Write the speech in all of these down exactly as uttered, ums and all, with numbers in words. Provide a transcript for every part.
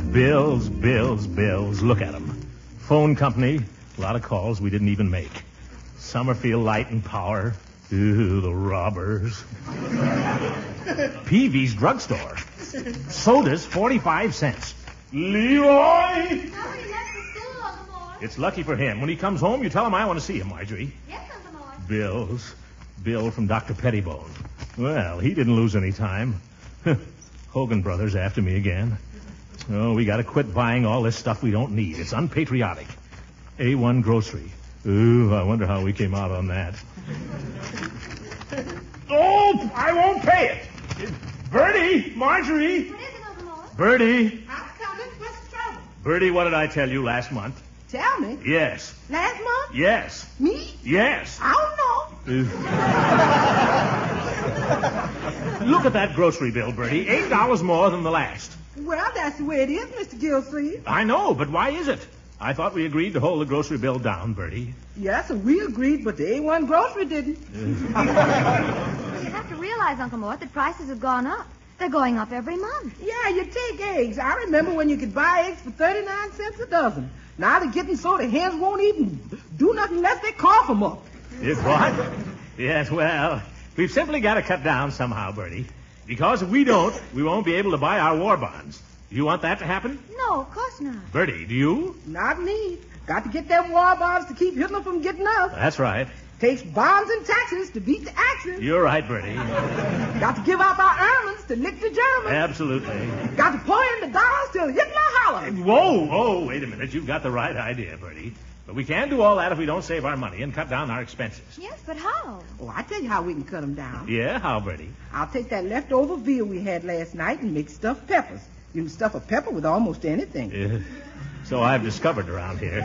Bills, bills, bills. Look at them. Phone company, a lot of calls we didn't even make. Summerfield Light and Power. Ooh, the robbers. Peavy's Drugstore. Sodas, forty-five cents. Leroy! It's lucky for him. When he comes home, you tell him I want to see him, Marjorie. Yes, Uncle Mort. Bills. Bill from Doctor Pettibone. Well, he didn't lose any time. Hogan Brothers after me again. Oh, we got to quit buying all this stuff we don't need. It's unpatriotic. A one Grocery. Ooh, I wonder how we came out on that. Oh, I won't pay it. Bertie, Marjorie. What is it, Uncle Mort? Bertie. I'm coming. What's the trouble? Bertie, what did I tell you last month? Tell me. Yes. Last month? Yes. Me? Yes. I don't know. Look at that grocery bill, Bertie. Eight dollars more than the last. Well, that's the way it is, Mister Gilsleeve. I know, but why is it? I thought we agreed to hold the grocery bill down, Bertie. Yes, and we agreed, but the A one Grocery didn't. Well, you have to realize, Uncle Mort, that prices have gone up. They're going up every month. Yeah, you take eggs. I remember when you could buy eggs for thirty-nine cents a dozen. Now they're getting so the hens won't even do nothing unless they cough them up. Yes, what? Yes, well, we've simply got to cut down somehow, Bertie. Because if we don't, we won't be able to buy our war bonds. Do you want that to happen? No, of course not. Bertie, do you? Not me. Got to get them war bonds to keep Hitler from getting us. That's right. Takes bombs and taxes to beat the Axis. You're right, Bertie. Got to give up our ermines to lick the Germans. Absolutely. Got to pour in the dollars till Hitler hollers. Whoa, whoa, wait a minute. You've got the right idea, Bertie. But we can't do all that if we don't save our money and cut down our expenses. Yes, but how? Oh, I tell you how we can cut them down. Yeah, how, Bertie? I'll take that leftover veal we had last night and make stuffed peppers. You can stuff a pepper with almost anything. Uh, so I've discovered around here.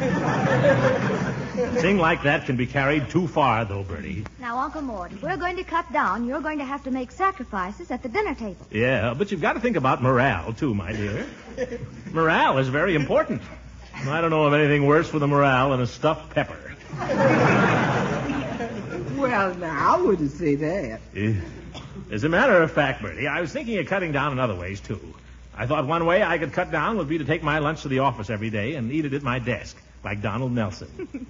A thing like that can be carried too far, though, Bertie. Now, Uncle Mort, if we're going to cut down, you're going to have to make sacrifices at the dinner table. Yeah, but you've got to think about morale, too, my dear. Morale is very important. I don't know of anything worse for the morale than a stuffed pepper. Well, now, I wouldn't say that. Uh, as a matter of fact, Bertie, I was thinking of cutting down in other ways, too. I thought one way I could cut down would be to take my lunch to the office every day and eat it at my desk, like Donald Nelson.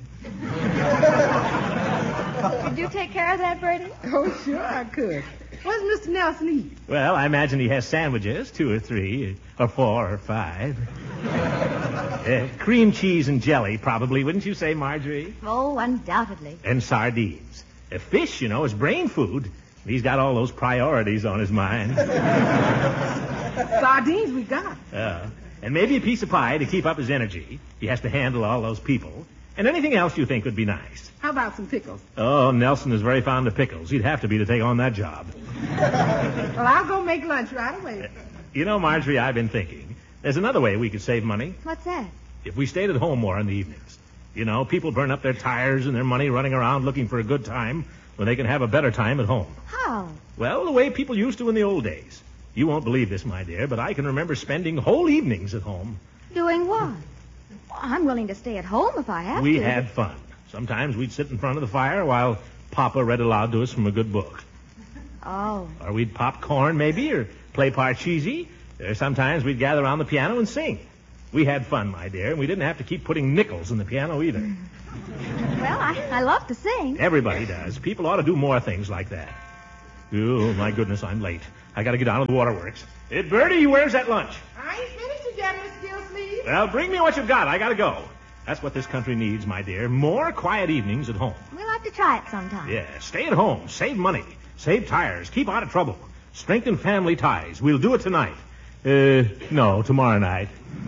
Could you take care of that, Bertie? Oh, sure I could. What does Mister Nelson eat? Well, I imagine he has sandwiches, two or three, or four or five. Uh, cream cheese and jelly, probably, wouldn't you say, Marjorie? Oh, undoubtedly. And sardines. Uh, fish, you know, is brain food. He's got all those priorities on his mind. Sardines we got. Uh, and maybe a piece of pie to keep up his energy. He has to handle all those people. And anything else you think would be nice. How about some pickles? Oh, Nelson is very fond of pickles. He'd have to be to take on that job. Well, I'll go make lunch right away. Uh, you know, Marjorie, I've been thinking. There's another way we could save money. What's that? If we stayed at home more in the evenings. You know, people burn up their tires and their money running around looking for a good time when they can have a better time at home. How? Well, the way people used to in the old days. You won't believe this, my dear, but I can remember spending whole evenings at home. Doing what? Well, I'm willing to stay at home if I have We to. had fun. Sometimes we'd sit in front of the fire while Papa read aloud to us from a good book. Oh. Or we'd pop corn, maybe, or play Parcheesi. Or sometimes we'd gather around the piano and sing. We had fun, my dear, and we didn't have to keep putting nickels in the piano either. Well, I, I love to sing. Everybody does. People ought to do more things like that. Oh, my goodness, I'm late. I got to get down to the waterworks. Hey, Bertie, where's that lunch? I ain't finished it yet, Mister Gilsleeve. Well, bring me what you've got. I got to go. That's what this country needs, my dear. More quiet evenings at home. We'll have to try it sometime. Yeah, stay at home. Save money. Save tires. Keep out of trouble. Strengthen family ties. We'll do it tonight. Uh, no, tomorrow night.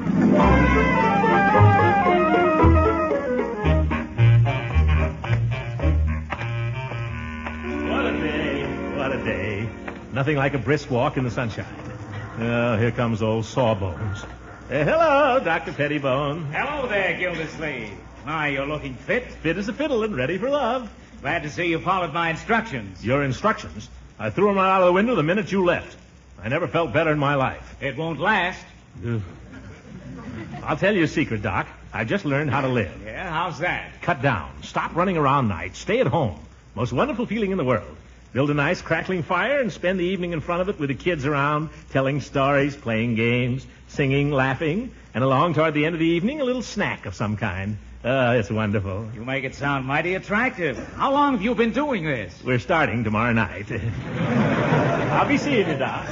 What a day. What a day. Nothing like a brisk walk in the sunshine. Oh, here comes old Sawbones. Uh, hello, Doctor Pettibone. Hello there, Gildersleeve. My, you're looking fit. Fit as a fiddle and ready for love. Glad to see you followed my instructions. Your instructions? I threw them right out of the window the minute you left. I never felt better in my life. It won't last. Ugh. I'll tell you a secret, Doc. I just learned how to live. Yeah, how's that? Cut down. Stop running around nights. Stay at home. Most wonderful feeling in the world. Build a nice crackling fire and spend the evening in front of it with the kids around, telling stories, playing games, singing, laughing, and along toward the end of the evening, a little snack of some kind. Oh, it's wonderful. You make it sound mighty attractive. How long have you been doing this? We're starting tomorrow night. I'll be seeing you, Doc.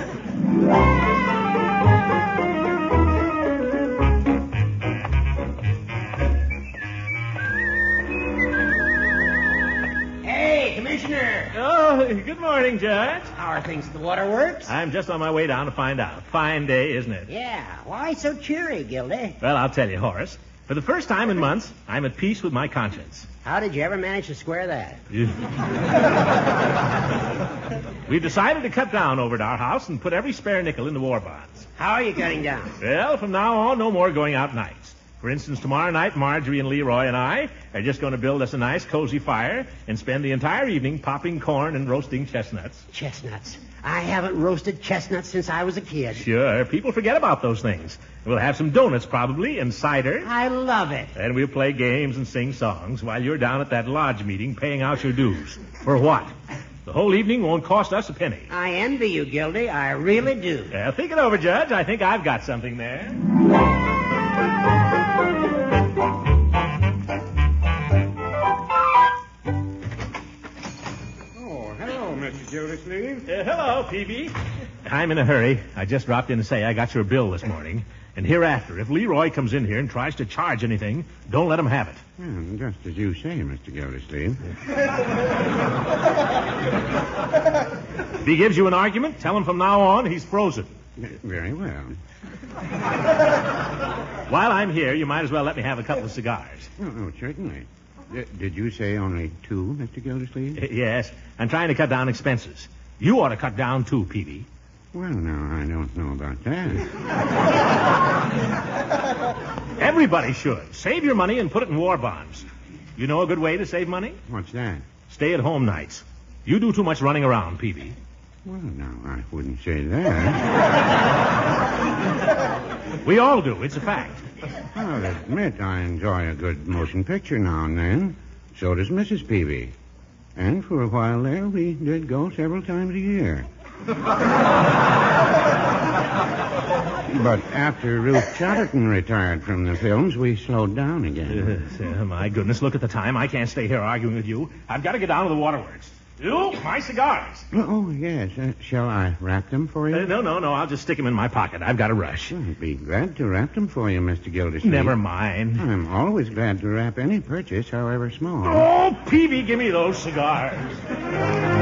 Hey, Commissioner. Oh, good morning, Judge. How are things at the waterworks? I'm just on my way down to find out. Fine day, isn't it? Yeah. Why so cheery, Gildy? Well, I'll tell you, Horace. For the first time in months, I'm at peace with my conscience. How did you ever manage to square that? We've decided to cut down over at our house and put every spare nickel into war bonds. How are you cutting down? Well, from now on, no more going out nights. For instance, tomorrow night, Marjorie and Leroy and I are just going to build us a nice, cozy fire and spend the entire evening popping corn and roasting chestnuts. Chestnuts. I haven't roasted chestnuts since I was a kid. Sure, people forget about those things. We'll have some donuts, probably, and cider. I love it. And we'll play games and sing songs while you're down at that lodge meeting paying out your dues. For what? The whole evening won't cost us a penny. I envy you, Gildy. I really do. Yeah, think it over, Judge. I think I've got something there. Mister Gildersleeve. Uh, hello, Peavy. I'm in a hurry. I just dropped in to say I got your bill this morning. And hereafter, if Leroy comes in here and tries to charge anything, don't let him have it. Well, just as you say, Mister Gildersleeve. If he gives you an argument, tell him from now on he's frozen. Very well. While I'm here, you might as well let me have a couple of cigars. Oh, oh certainly. D- did you say only two, Mister Gildersleeve? Uh, yes. I'm trying to cut down expenses. You ought to cut down, too, Peavy. Well, now, I don't know about that. Everybody should. Save your money and put it in war bonds. You know a good way to save money? What's that? Stay-at-home nights. You do too much running around, Peavy. Well, now, I wouldn't say that. We all do. It's a fact. I'll admit I enjoy a good motion picture now and then. So does Missus Peavy. And for a while there, we did go several times a year. But after Ruth Chatterton retired from the films, we slowed down again. Uh, uh, my goodness, look at the time. I can't stay here arguing with you. I've got to get down to the waterworks. You, my cigars. Oh, oh, yes. Uh, shall I wrap them for you? Uh, no, no, no. I'll just stick them in my pocket. I've got to rush. Well, I'd be glad to wrap them for you, Mister Gildersleeve. Never mind. I'm always glad to wrap any purchase, however small. Oh, Peavy, give me those cigars.